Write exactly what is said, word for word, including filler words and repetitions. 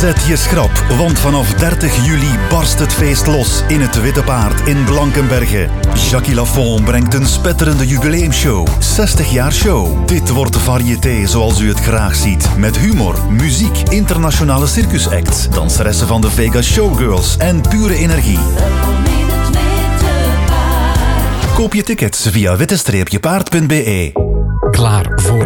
Zet je schrap, want vanaf dertig juli barst het feest los in het Witte Paard in Blankenberge. Jackie Lafont brengt een spetterende jubileumshow. zestig jaar show. Dit wordt de variété zoals u het graag ziet. Met humor, muziek, internationale circusacts, danseressen van de Vegas Showgirls en pure energie. Koop je tickets via witte streepje paard punt be. Klaar voor